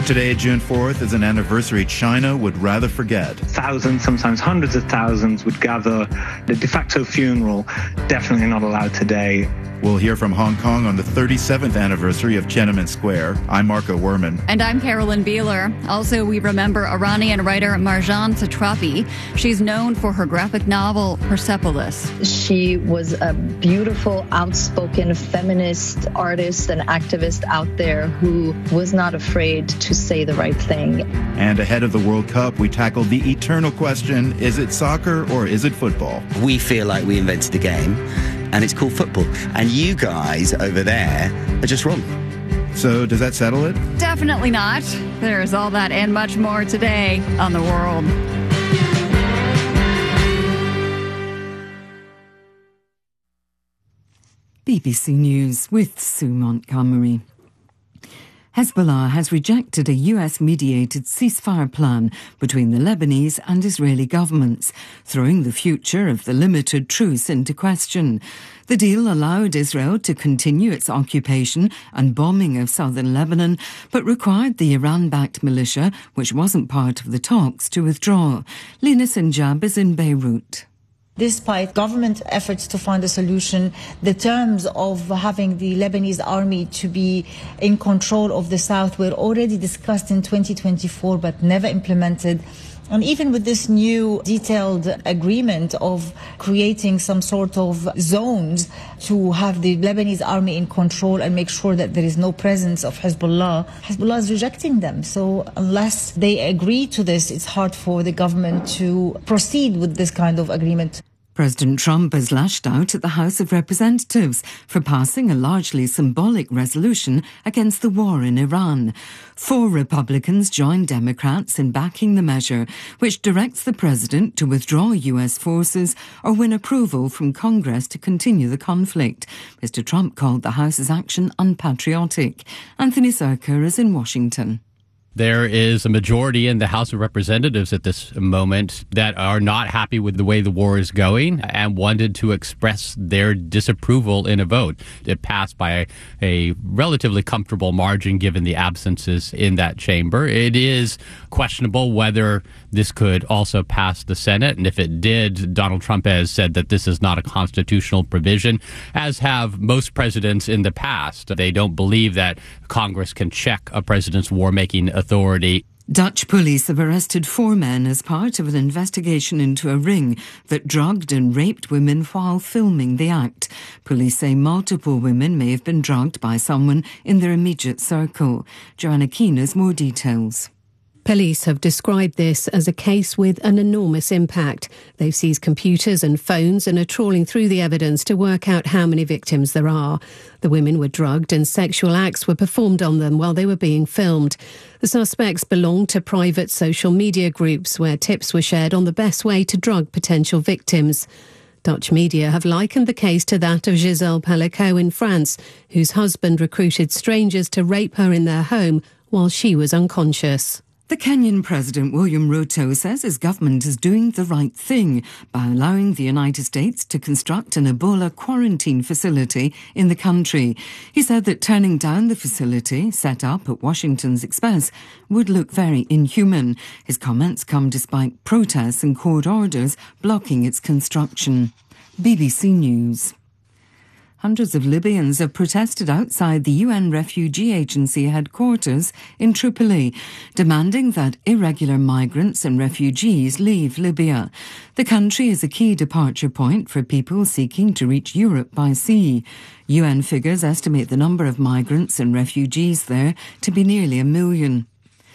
Today, June 4th, is an anniversary China would rather forget. Thousands, sometimes hundreds of thousands would gather. The de facto funeral, definitely not allowed today. We'll hear from Hong Kong on the 37th anniversary of Tiananmen Square. I'm Marco Werman. And I'm Carolyn Beeler. Also, we remember Iranian writer Marjane Satrapi. She's known for her graphic novel, Persepolis. She was a beautiful, outspoken feminist artist and activist out there who was not afraid to say the right thing. And ahead of the World Cup, we tackled the eternal question, is it soccer or is it football? We feel like we invented the game, and it's called football. And you guys over there are just wrong. So does that settle it? Definitely not. There's all that and much more today on The World. BBC News with Sue Montgomery. Hezbollah has rejected a US-mediated ceasefire plan between the Lebanese and Israeli governments, throwing the future of the limited truce into question. The deal allowed Israel to continue its occupation and bombing of southern Lebanon, but required the Iran-backed militia, which wasn't part of the talks, to withdraw. Lina Sinjab is in Beirut. Despite government efforts to find a solution, the terms of having the Lebanese army to be in control of the south were already discussed in 2024 but never implemented. And even with this new detailed agreement of creating some sort of zones to have the Lebanese army in control and make sure that there is no presence of Hezbollah is rejecting them. So unless they agree to this, it's hard for the government to proceed with this kind of agreement. President Trump has lashed out at the House of Representatives for passing a largely symbolic resolution against the war in Iran. 4 Republicans joined Democrats in backing the measure, which directs the president to withdraw US forces or win approval from Congress to continue the conflict. Mr. Trump called the House's action unpatriotic. Anthony Serker is in Washington. There is a majority in the House of Representatives at this moment that are not happy with the way the war is going and wanted to express their disapproval in a vote. It passed by a relatively comfortable margin given the absences in that chamber. It is questionable whether this could also pass the Senate. And if it did, Donald Trump has said that this is not a constitutional provision, as have most presidents in the past. They don't believe that Congress can check a president's war-making authority. Dutch police have arrested 4 men as part of an investigation into a ring that drugged and raped women while filming the act. Police say multiple women may have been drugged by someone in their immediate circle. Joanna Keane has more details. Police have described this as a case with an enormous impact. They've seized computers and phones and are trawling through the evidence to work out how many victims there are. The women were drugged and sexual acts were performed on them while they were being filmed. The suspects belonged to private social media groups where tips were shared on the best way to drug potential victims. Dutch media have likened the case to that of Gisèle Pelicot in France, whose husband recruited strangers to rape her in their home while she was unconscious. The Kenyan President William Ruto says his government is doing the right thing by allowing the United States to construct an Ebola quarantine facility in the country. He said that turning down the facility, set up at Washington's expense, would look very inhuman. His comments come despite protests and court orders blocking its construction. BBC News. Hundreds of Libyans have protested outside the UN Refugee Agency headquarters in Tripoli, demanding that irregular migrants and refugees leave Libya. The country is a key departure point for people seeking to reach Europe by sea. UN figures estimate the number of migrants and refugees there to be nearly 1 million.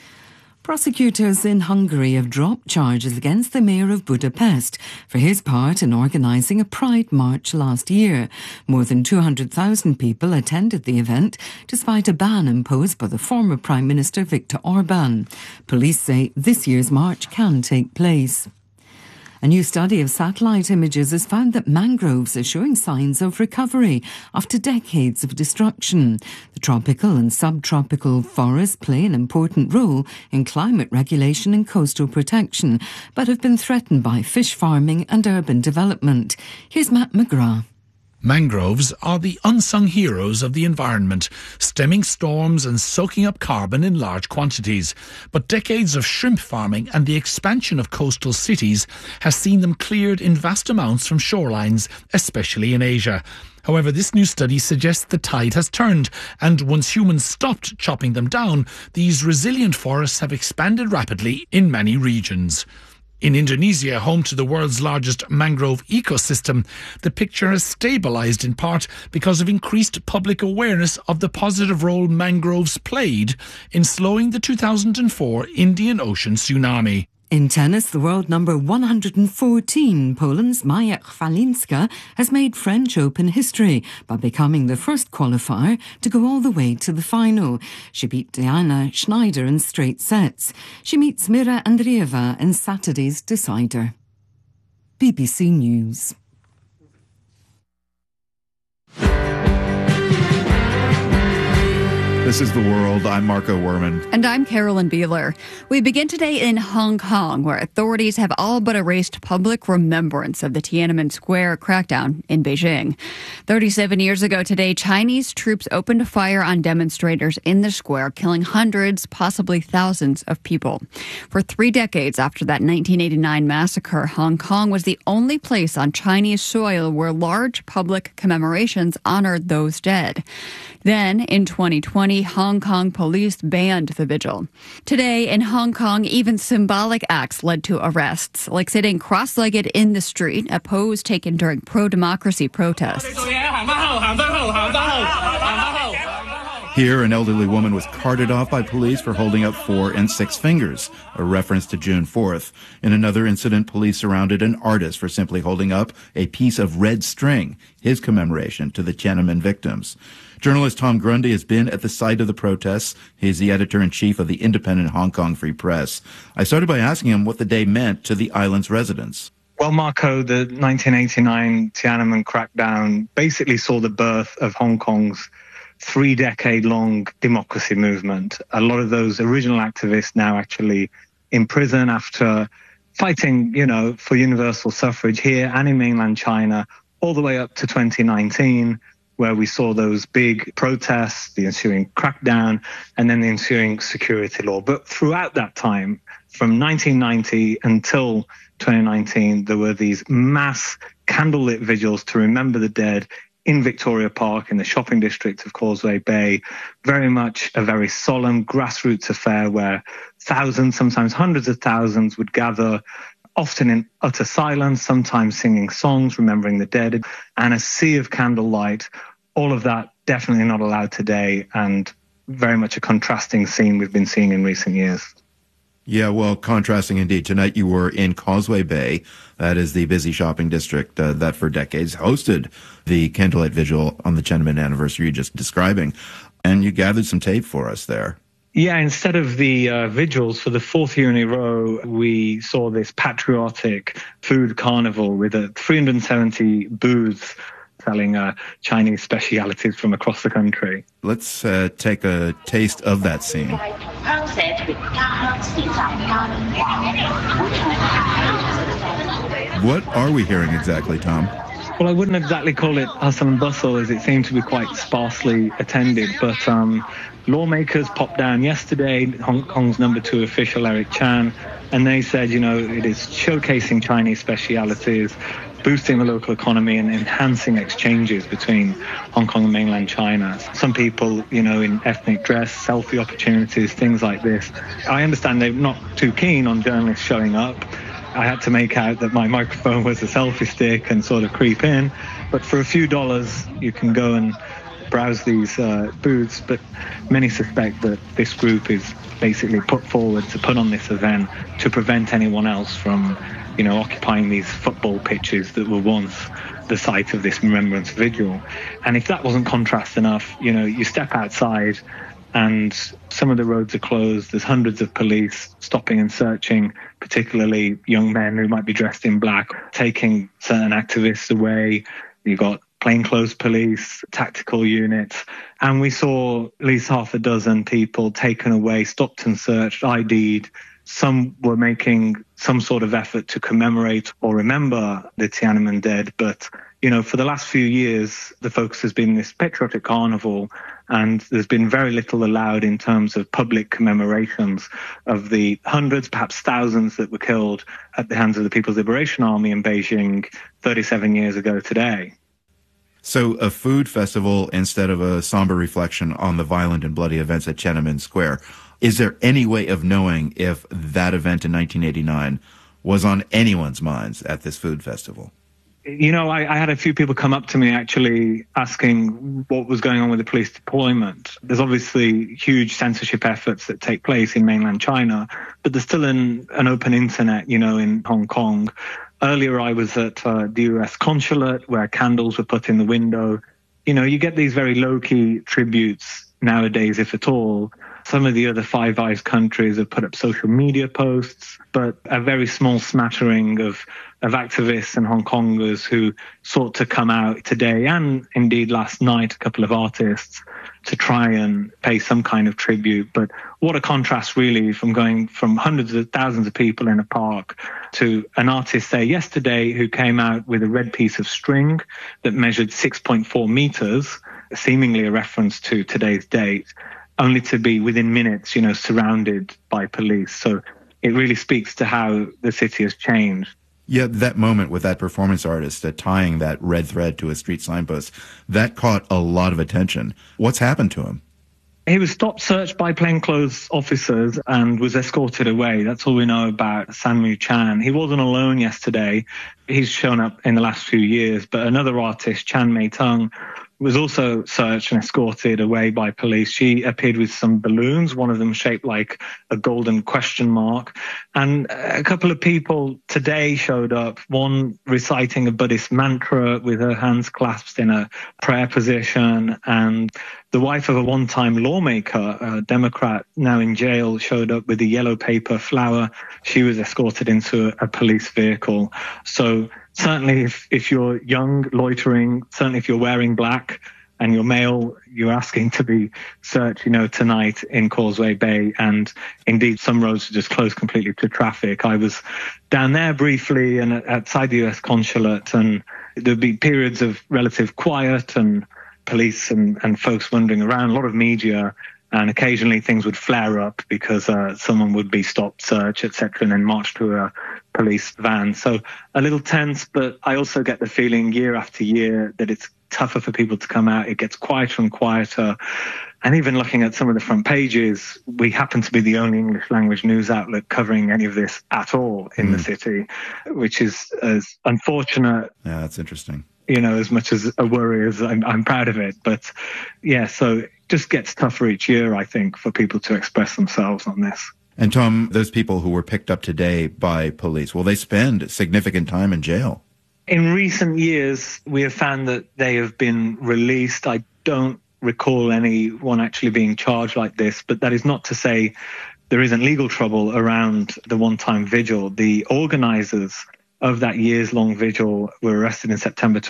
Prosecutors in Hungary have dropped charges against the mayor of Budapest for his part in organising a Pride March last year. More than 200,000 people attended the event, despite a ban imposed by the former Prime Minister Viktor Orban. Police say this year's march can take place. A new study of satellite images has found that mangroves are showing signs of recovery after decades of destruction. The tropical and subtropical forests play an important role in climate regulation and coastal protection, but have been threatened by fish farming and urban development. Here's Matt McGrath. Mangroves are the unsung heroes of the environment, stemming storms and soaking up carbon in large quantities. But decades of shrimp farming and the expansion of coastal cities has seen them cleared in vast amounts from shorelines, especially in Asia. However, this new study suggests the tide has turned, and once humans stopped chopping them down, these resilient forests have expanded rapidly in many regions. In Indonesia, home to the world's largest mangrove ecosystem, the picture has stabilised in part because of increased public awareness of the positive role mangroves played in slowing the 2004 Indian Ocean tsunami. In tennis, the world number 114, Poland's Maja Chwalinska, has made French Open history by becoming the first qualifier to go all the way to the final. She beat Diana Schneider in straight sets. She meets Mira Andreeva in Saturday's decider. BBC News. This is The World. I'm Marco Werman. And I'm Carolyn Beeler. We begin today in Hong Kong, where authorities have all but erased public remembrance of the Tiananmen Square crackdown in Beijing. 37 years ago today, Chinese troops opened fire on demonstrators in the square, killing hundreds, possibly thousands of people. For 3 decades after that 1989 massacre, Hong Kong was the only place on Chinese soil where large public commemorations honored those dead. Then, in 2020, Hong Kong police banned the vigil. Today, in Hong Kong, even symbolic acts led to arrests, like sitting cross-legged in the street, a pose taken during pro-democracy protests. Here, an elderly woman was carted off by police for holding up 4 and 6 fingers, a reference to June 4th. In another incident, police surrounded an artist for simply holding up a piece of red string, his commemoration to the Tiananmen victims. Journalist Tom Grundy has been at the site of the protests. He's the editor-in-chief of the independent Hong Kong Free Press. I started by asking him what the day meant to the island's residents. Well, Marco, the 1989 Tiananmen crackdown basically saw the birth of Hong Kong's 3-decade-long democracy movement. A lot of those original activists now actually in prison after fighting, for universal suffrage here and in mainland China, all the way up to 2019, where we saw those big protests, the ensuing crackdown, and then the ensuing security law. But throughout that time, from 1990 until 2019, there were these mass candlelit vigils to remember the dead in Victoria Park, in the shopping district of Causeway Bay. Very much a very solemn grassroots affair where thousands, sometimes hundreds of thousands would gather, often in utter silence, sometimes singing songs, remembering the dead, and a sea of candlelight. All of that definitely not allowed today, and very much a contrasting scene we've been seeing in recent years. Yeah, well, contrasting indeed. Tonight you were in Causeway Bay. That is the busy shopping district that for decades hosted the candlelight vigil on the Tiananmen anniversary you're just describing. And you gathered some tape for us there. Yeah, instead of the vigils, for the 4th year in a row, we saw this patriotic food carnival with 370 booths selling Chinese specialities from across the country. Let's take a taste of that scene. What are we hearing exactly, Tom? Well, I wouldn't exactly call it hustle and bustle, as it seemed to be quite sparsely attended, but lawmakers popped down yesterday, Hong Kong's number 2 official, Eric Chan, and they said, it is showcasing Chinese specialities, boosting the local economy and enhancing exchanges between Hong Kong and mainland China. Some people, in ethnic dress, selfie opportunities, things like this. I understand they're not too keen on journalists showing up. I had to make out that my microphone was a selfie stick and sort of creep in. But for a few dollars, you can go and browse these booths. But many suspect that this group is basically put forward to put on this event to prevent anyone else from occupying these football pitches that were once the site of this remembrance vigil. And if that wasn't contrast enough, you step outside and some of the roads are closed. There's hundreds of police stopping and searching, particularly young men who might be dressed in black, taking certain activists away. You've got plainclothes police, tactical units. And we saw at least half a dozen people taken away, stopped and searched, ID'd. Some were making some sort of effort to commemorate or remember the Tiananmen dead, but For the last few years, the focus has been this patriotic carnival, and there's been very little allowed in terms of public commemorations of the hundreds, perhaps thousands that were killed at the hands of the People's Liberation Army in Beijing 37 years ago today. So a food festival instead of a somber reflection on the violent and bloody events at Tiananmen Square. Is there any way of knowing if that event in 1989 was on anyone's minds at this food festival? I had a few people come up to me actually asking what was going on with the police deployment. There's obviously huge censorship efforts that take place in mainland China, but there's still an open internet, in Hong Kong. Earlier, I was at the US consulate where candles were put in the window. You get these very low-key tributes nowadays, if at all. Some of the other Five Eyes countries have put up social media posts, but a very small smattering of activists and Hong Kongers who sought to come out today and indeed last night, a couple of artists, to try and pay some kind of tribute. But what a contrast really from going from hundreds of thousands of people in a park to an artist, say, yesterday who came out with a red piece of string that measured 6.4 meters, seemingly a reference to today's date, only to be within minutes, surrounded by police. So it really speaks to how the city has changed. Yeah, that moment with that performance artist tying that red thread to a street signpost, that caught a lot of attention. What's happened to him? He was stopped, searched by plainclothes officers and was escorted away. That's all we know about Sanmu Chan. He wasn't alone yesterday. He's shown up in the last few years, but another artist, Chan Mei-tung, was also searched and escorted away by police. She appeared with some balloons, one of them shaped like a golden question mark. And a couple of people today showed up, one reciting a Buddhist mantra with her hands clasped in a prayer position. And the wife of a one-time lawmaker, a Democrat now in jail, showed up with a yellow paper flower. She was escorted into a police vehicle. So certainly if you're young, loitering, certainly if you're wearing black and you're male, you're asking to be searched, tonight in Causeway Bay. And indeed, some roads are just closed completely to traffic. I was down there briefly and outside the US consulate, and there'd be periods of relative quiet and police and folks wandering around, a lot of media, and occasionally things would flare up because someone would be stopped, searched, etc., and then marched to a police van. So a little tense, but I also get the feeling year after year that it's tougher for people to come out. It gets quieter and quieter. And even looking at some of the front pages, we happen to be the only English language news outlet covering any of this at all in the city, which is as unfortunate. Yeah, that's interesting. As much as a worry as I'm proud of it. But yeah, so it just gets tougher each year, I think, for people to express themselves on this. And Tom, those people who were picked up today by police, will they spend significant time in jail? In recent years, we have found that they have been released. I don't recall anyone actually being charged like this, but that is not to say there isn't legal trouble around the one-time vigil. The organisers of that years-long vigil were arrested in September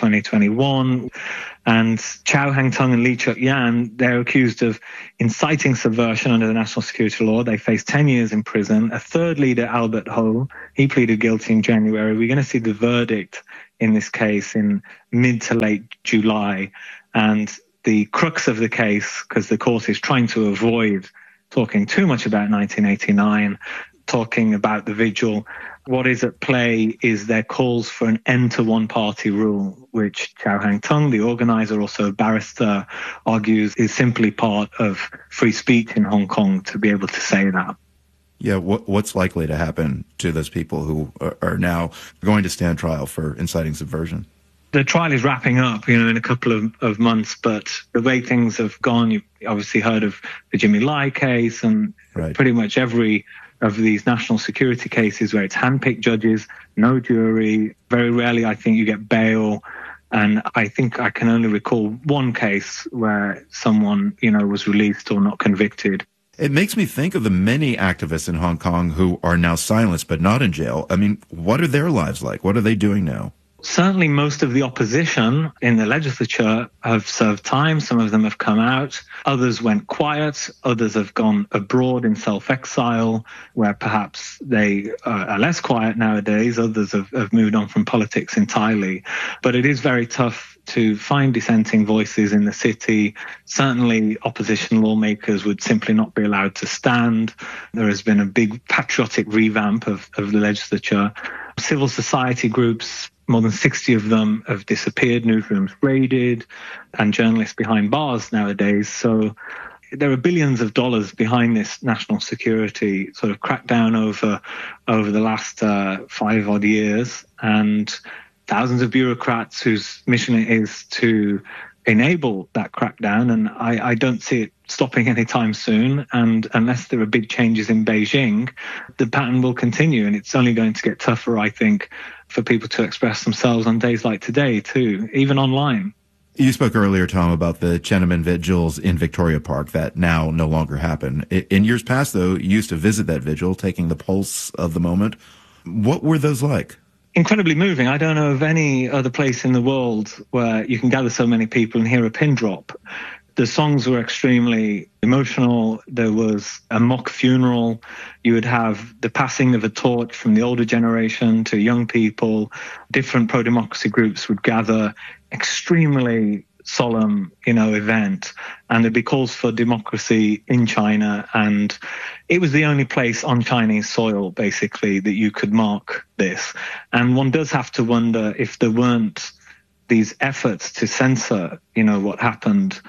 2021. And Chow Hang-tung and Lee Chuk-yan, they're accused of inciting subversion under the national security law. They face 10 years in prison. A third leader, Albert Ho, he pleaded guilty in January. We're going to see the verdict in this case in mid to late July. And the crux of the case, because the court is trying to avoid talking too much about 1989, talking about the vigil, what is at play is their calls for an end to one-party rule, which Chow Hang-tung, the organizer, also a barrister, argues is simply part of free speech in Hong Kong to be able to say that. Yeah, what's likely to happen to those people who are now going to stand trial for inciting subversion? The trial is wrapping up, in a couple of months, but the way things have gone, you've obviously heard of the Jimmy Lai case and pretty much every of these national security cases where it's handpicked judges, no jury. Very rarely, I think, you get bail. And I think I can only recall one case where someone, was released or not convicted. It makes me think of the many activists in Hong Kong who are now silenced but not in jail. I mean, what are their lives like? What are they doing now? Certainly most of the opposition in the legislature have served time. Some of them have come out. Others went quiet. Others have gone abroad in self-exile, where perhaps they are less quiet nowadays. Others have moved on from politics entirely. But it is very tough to find dissenting voices in the city. Certainly opposition lawmakers would simply not be allowed to stand. There has been a big patriotic revamp of the legislature. Civil society groups, more than 60 of them have disappeared, newsrooms raided, and journalists behind bars nowadays. So there are billions of dollars behind this national security sort of crackdown over the last 5 odd years, and thousands of bureaucrats whose mission it is to enable that crackdown. And I don't see it stopping anytime soon. And unless there are big changes in Beijing, the pattern will continue. And it's only going to get tougher, I think, for people to express themselves on days like today, too, even online. You spoke earlier, Tom, about the Tiananmen vigils in Victoria Park that now no longer happen. In years past, though, you used to visit that vigil, taking the pulse of the moment. What were those like? Incredibly moving. I don't know of any other place in the world where you can gather so many people and hear a pin drop. The songs were extremely emotional. There was a mock funeral. You would have the passing of a torch from the older generation to young people. Different pro-democracy groups would gather. Extremely solemn, event. And there'd be calls for democracy in China. And it was the only place on Chinese soil, basically, that you could mark this. And one does have to wonder if there weren't these efforts to censor, what happened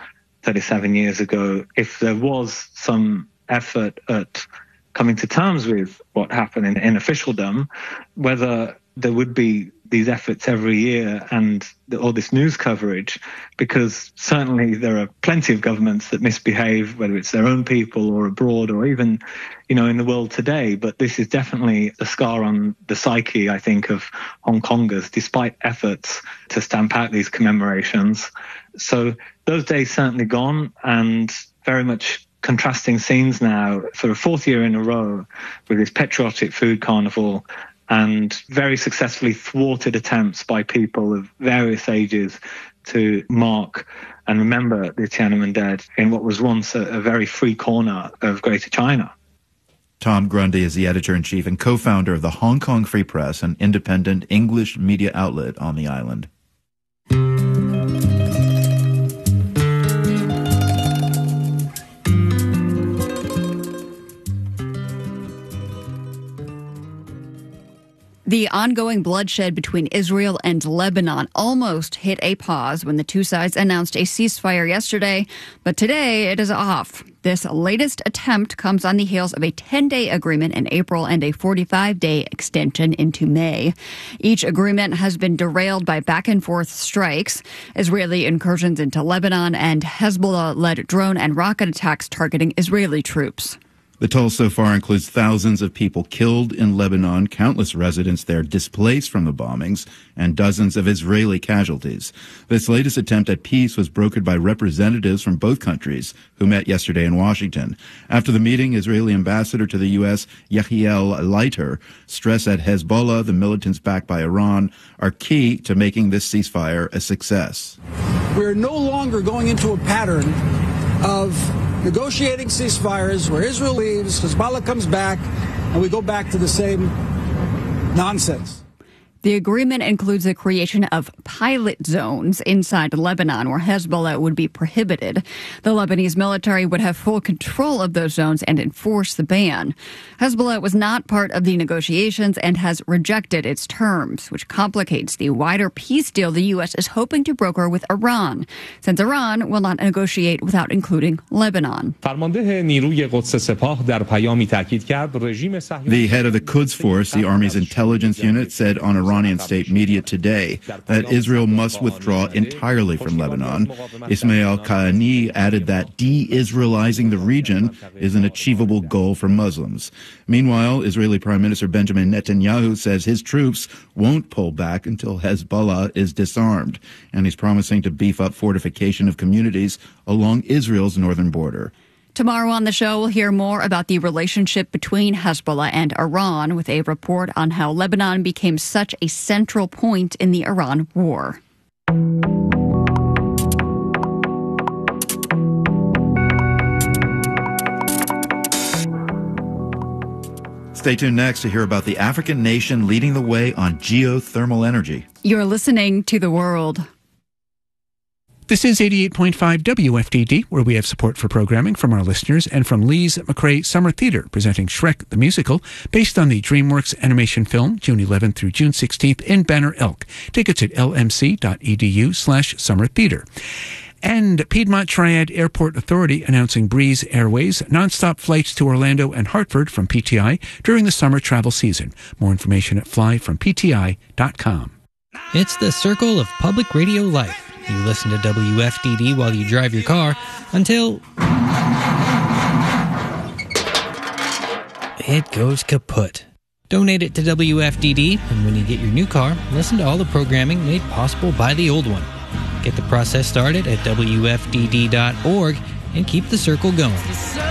37 years ago, if there was some effort at coming to terms with what happened in officialdom, whether there would be these efforts every year and all this news coverage, because certainly there are plenty of governments that misbehave, whether it's their own people or abroad or even, in the world today. But this is definitely a scar on the psyche, I think, of Hong Kongers, despite efforts to stamp out these commemorations. So those days certainly gone, and very much contrasting scenes now for a 4th year in a row with this patriotic food carnival and very successfully thwarted attempts by people of various ages to mark and remember the Tiananmen dead in what was once a very free corner of Greater China. Tom Grundy is the editor-in-chief and co-founder of the Hong Kong Free Press, an independent English media outlet on the island. The ongoing bloodshed between Israel and Lebanon almost hit a pause when the two sides announced a ceasefire yesterday, but today it is off. This latest attempt comes on the heels of a 10-day agreement in April and a 45-day extension into May. Each agreement has been derailed by back-and-forth strikes, Israeli incursions into Lebanon, and Hezbollah-led drone and rocket attacks targeting Israeli troops. The toll so far includes thousands of people killed in Lebanon, countless residents there displaced from the bombings, and dozens of Israeli casualties. This latest attempt at peace was brokered by representatives from both countries who met yesterday in Washington. After the meeting, Israeli ambassador to the U.S., Yechiel Leiter, stressed that Hezbollah, the militants backed by Iran, are key to making this ceasefire a success. We're no longer going into a pattern of negotiating ceasefires where Israel leaves, Hezbollah comes back, and we go back to the same nonsense. The agreement includes the creation of pilot zones inside Lebanon where Hezbollah would be prohibited. The Lebanese military would have full control of those zones and enforce the ban. Hezbollah was not part of the negotiations and has rejected its terms, which complicates the wider peace deal the U.S. is hoping to broker with Iran, since Iran will not negotiate without including Lebanon. The head of the Quds Force, the Army's intelligence unit, said on Iranian state media today that Israel must withdraw entirely from Lebanon. Ismail Qaani added that de-Israelizing the region is an achievable goal for Muslims. Meanwhile, Israeli Prime Minister Benjamin Netanyahu says his troops won't pull back until Hezbollah is disarmed, and he's promising to beef up fortification of communities along Israel's northern border. Tomorrow on the show, we'll hear more about the relationship between Hezbollah and Iran with a report on how Lebanon became such a central point in the Iran war. Stay tuned next to hear about the African nation leading the way on geothermal energy. You're listening to The World. This is 88.5 WFDD, where we have support for programming from our listeners and from Lee's McRae Summer Theatre, presenting Shrek the Musical, based on the DreamWorks animation film, June 11th through June 16th in Banner Elk. Tickets at lmc.edu/summertheatre. And Piedmont Triad Airport Authority announcing Breeze Airways nonstop flights to Orlando and Hartford from PTI during the summer travel season. More information at flyfrompti.com. It's the circle of public radio life. You listen to WFDD while you drive your car until it goes kaput. Donate it to WFDD, and when you get your new car, listen to all the programming made possible by the old one. Get the process started at WFDD.org and keep the circle going.